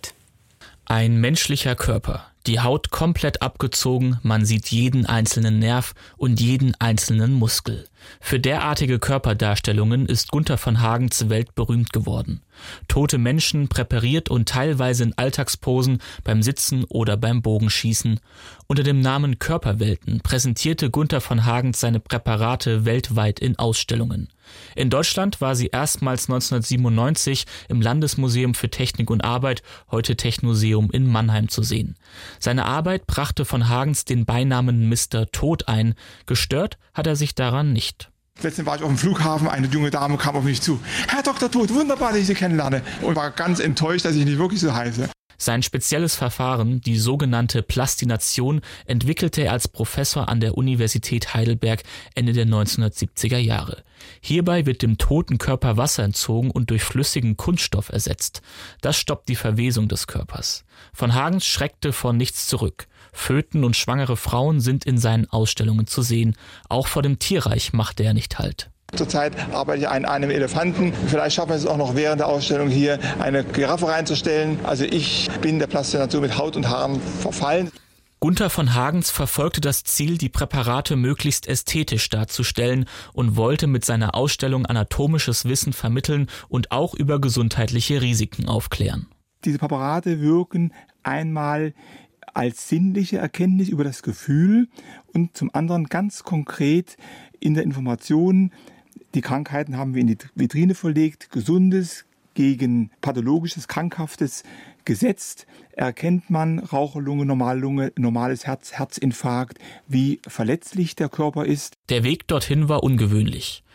Ein menschlicher Körper, die Haut komplett abgezogen, man sieht jeden einzelnen Nerv und jeden einzelnen Muskel. Für derartige Körperdarstellungen ist Gunther von Hagens weltberühmt geworden. Tote Menschen präpariert und teilweise in Alltagsposen beim Sitzen oder beim Bogenschießen. Unter dem Namen Körperwelten präsentierte Gunther von Hagens seine Präparate weltweit in Ausstellungen. In Deutschland war sie erstmals neunzehnhundertsiebenundneunzig im Landesmuseum für Technik und Arbeit, heute Technoseum in Mannheim, zu sehen. Seine Arbeit brachte von Hagens den Beinamen Mister Tod ein. Gestört hat er sich daran nicht. Letztens war ich auf dem Flughafen, eine junge Dame kam auf mich zu. Herr Doktor Tod, wunderbar, dass ich Sie kennenlerne. Und war ganz enttäuscht, dass ich nicht wirklich so heiße. Sein spezielles Verfahren, die sogenannte Plastination, entwickelte er als Professor an der Universität Heidelberg Ende der neunzehnhundertsiebziger Jahre. Hierbei wird dem toten Körper Wasser entzogen und durch flüssigen Kunststoff ersetzt. Das stoppt die Verwesung des Körpers. Von Hagens schreckte vor nichts zurück. Föten und schwangere Frauen sind in seinen Ausstellungen zu sehen. Auch vor dem Tierreich machte er nicht Halt. Zurzeit arbeite ich an einem Elefanten. Vielleicht schaffen wir es auch noch während der Ausstellung hier eine Giraffe reinzustellen. Also ich bin der Plastination mit Haut und Haaren verfallen. Gunther von Hagens verfolgte das Ziel, die Präparate möglichst ästhetisch darzustellen und wollte mit seiner Ausstellung anatomisches Wissen vermitteln und auch über gesundheitliche Risiken aufklären. Diese Präparate wirken einmal als sinnliche Erkenntnis über das Gefühl und zum anderen ganz konkret in der Information. Die Krankheiten haben wir in die Vitrine verlegt, Gesundes gegen Pathologisches, Krankhaftes gesetzt. Erkennt man Raucherlunge, Normallunge, normales Herz, Herzinfarkt, wie verletzlich der Körper ist. Der Weg dorthin war ungewöhnlich.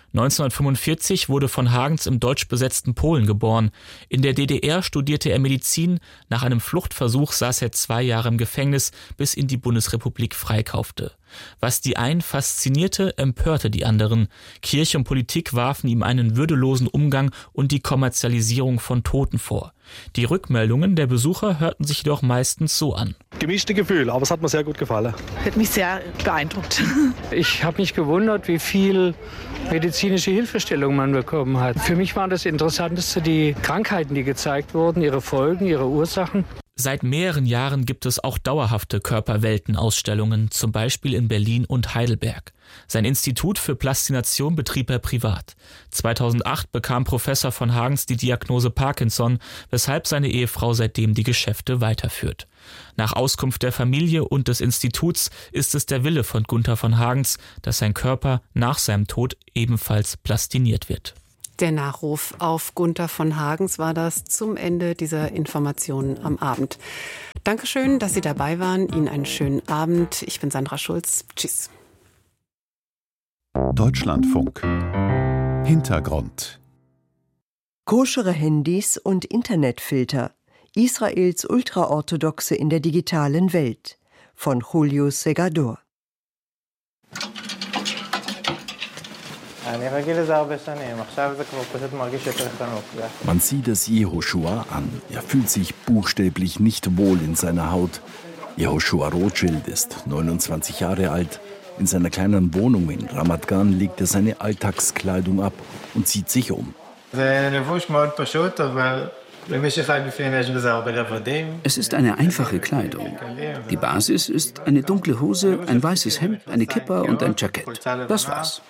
neunzehnhundertfünfundvierzig wurde von Hagens im deutsch besetzten Polen geboren. In der D D R studierte er Medizin. Nach einem Fluchtversuch saß er zwei Jahre im Gefängnis, bis ihn die Bundesrepublik freikaufte. Was die einen faszinierte, empörte die anderen. Kirche und Politik warfen ihm einen würdelosen Umgang und die Kommerzialisierung von Toten vor. Die Rückmeldungen der Besucher hörten sich jedoch meistens so an. Gemischte Gefühle, aber es hat mir sehr gut gefallen. Hat mich sehr beeindruckt. Ich habe mich gewundert, wie viel medizinische Hilfestellung man bekommen hat. Für mich war das Interessanteste die Krankheiten, die gezeigt wurden, ihre Folgen, ihre Ursachen. Seit mehreren Jahren gibt es auch dauerhafte Körperweltenausstellungen, zum Beispiel in Berlin und Heidelberg. Sein Institut für Plastination betrieb er privat. zweitausendacht bekam Professor von Hagens die Diagnose Parkinson, weshalb seine Ehefrau seitdem die Geschäfte weiterführt. Nach Auskunft der Familie und des Instituts ist es der Wille von Gunther von Hagens, dass sein Körper nach seinem Tod ebenfalls plastiniert wird. Der Nachruf auf Gunther von Hagens war das zum Ende dieser Informationen am Abend. Dankeschön, dass Sie dabei waren. Ihnen einen schönen Abend. Ich bin Sandra Schulz. Tschüss. Deutschlandfunk. Hintergrund. Koschere Handys und Internetfilter. Israels Ultraorthodoxe in der digitalen Welt. Von Julio Segador. Man sieht es Jehoshua an. Er fühlt sich buchstäblich nicht wohl in seiner Haut. Jehoshua Rothschild ist neunundzwanzig Jahre alt. In seiner kleinen Wohnung in Ramat Gan legt er seine Alltagskleidung ab und zieht sich um. Es ist eine einfache Kleidung. Die Basis ist eine dunkle Hose, ein weißes Hemd, eine Kippa und ein Jackett. Das war's.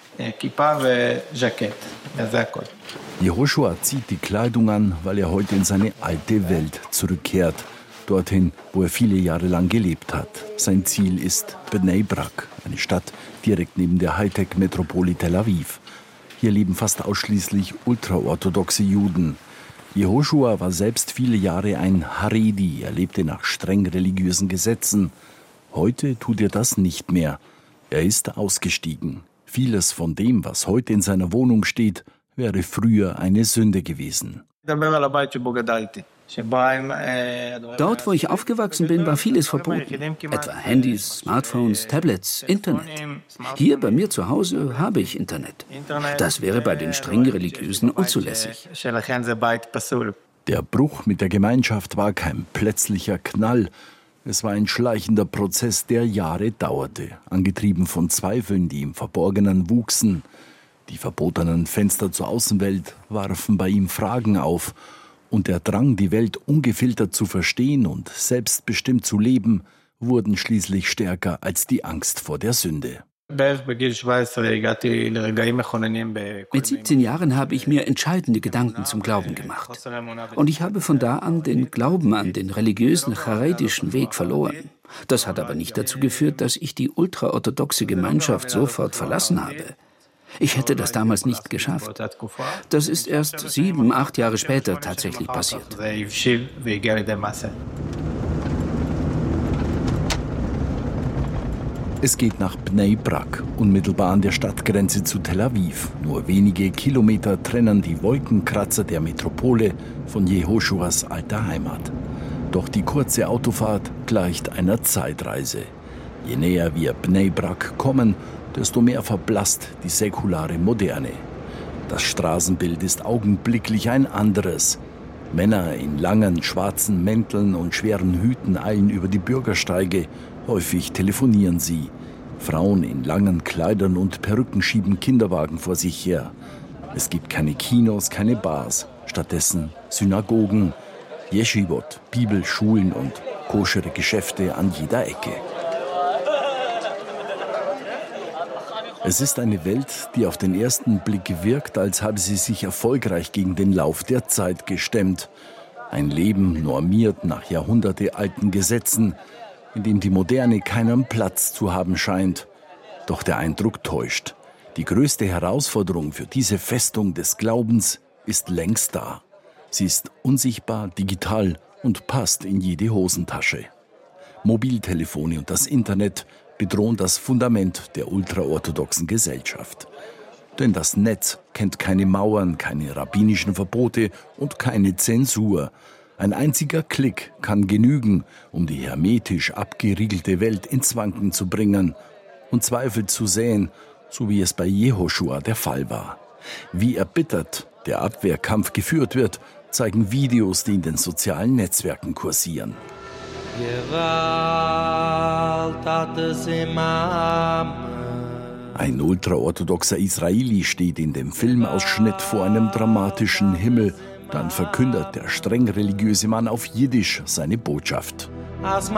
Jehoshua zieht die Kleidung an, weil er heute in seine alte Welt zurückkehrt. Dorthin, wo er viele Jahre lang gelebt hat. Sein Ziel ist Bnei Brak, eine Stadt direkt neben der Hightech-Metropole Tel Aviv. Hier leben fast ausschließlich ultraorthodoxe Juden. Jehoshua war selbst viele Jahre ein Haredi, er lebte nach streng religiösen Gesetzen. Heute tut er das nicht mehr. Er ist ausgestiegen. Vieles von dem, was heute in seiner Wohnung steht, wäre früher eine Sünde gewesen. Dort, wo ich aufgewachsen bin, war vieles verboten. Etwa Handys, Smartphones, Tablets, Internet. Hier bei mir zu Hause habe ich Internet. Das wäre bei den streng Religiösen unzulässig. Der Bruch mit der Gemeinschaft war kein plötzlicher Knall. Es war ein schleichender Prozess, der Jahre dauerte, angetrieben von Zweifeln, die im Verborgenen wuchsen. Die verbotenen Fenster zur Außenwelt warfen bei ihm Fragen auf. Und der Drang, die Welt ungefiltert zu verstehen und selbstbestimmt zu leben, wurden schließlich stärker als die Angst vor der Sünde. Mit siebzehn Jahren habe ich mir entscheidende Gedanken zum Glauben gemacht. Und ich habe von da an den Glauben an den religiösen charedischen Weg verloren. Das hat aber nicht dazu geführt, dass ich die ultraorthodoxe Gemeinschaft sofort verlassen habe. Ich hätte das damals nicht geschafft. Das ist erst sieben, acht Jahre später tatsächlich passiert. Es geht nach Bnei Brak, unmittelbar an der Stadtgrenze zu Tel Aviv. Nur wenige Kilometer trennen die Wolkenkratzer der Metropole von Jehoshuas alter Heimat. Doch die kurze Autofahrt gleicht einer Zeitreise. Je näher wir Bnei Brak kommen, desto mehr verblasst die säkulare Moderne. Das Straßenbild ist augenblicklich ein anderes. Männer in langen schwarzen Mänteln und schweren Hüten eilen über die Bürgersteige. Häufig telefonieren sie. Frauen in langen Kleidern und Perücken schieben Kinderwagen vor sich her. Es gibt keine Kinos, keine Bars. Stattdessen Synagogen, Yeshivot, Bibelschulen und koschere Geschäfte an jeder Ecke. Es ist eine Welt, die auf den ersten Blick wirkt, als habe sie sich erfolgreich gegen den Lauf der Zeit gestemmt. Ein Leben normiert nach jahrhundertealten Gesetzen, in dem die Moderne keinen Platz zu haben scheint. Doch der Eindruck täuscht. Die größte Herausforderung für diese Festung des Glaubens ist längst da. Sie ist unsichtbar, digital und passt in jede Hosentasche. Mobiltelefone und das Internet bedrohen das Fundament der ultraorthodoxen Gesellschaft. Denn das Netz kennt keine Mauern, keine rabbinischen Verbote und keine Zensur. Ein einziger Klick kann genügen, um die hermetisch abgeriegelte Welt ins Wanken zu bringen und Zweifel zu säen, so wie es bei Jehoschua der Fall war. Wie erbittert der Abwehrkampf geführt wird, zeigen Videos, die in den sozialen Netzwerken kursieren. Ein ultraorthodoxer Israeli steht in dem Filmausschnitt vor einem dramatischen Himmel. Dann verkündet der streng religiöse Mann auf Jiddisch seine Botschaft. As